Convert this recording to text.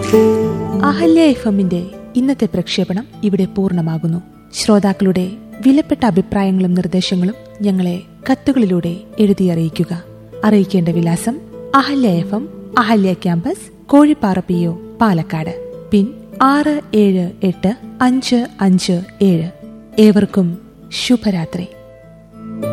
അഹല്യ FM-ന്റെ ഇന്നത്തെ പ്രക്ഷേപണം ഇവിടെ പൂർണ്ണമാകുന്നു. ശ്രോതാക്കളുടെ വിലപ്പെട്ട അഭിപ്രായങ്ങളും നിർദ്ദേശങ്ങളും ഞങ്ങളെ കത്തുകളിലൂടെ എഴുതി അറിയിക്കുക. അറിയിക്കേണ്ട വിലാസം: Ahalya FM, Ahalya campus, Kozhippara PO, Palakkad. പിൻ 678557. ഏവർക്കും ശുഭരാത്രി.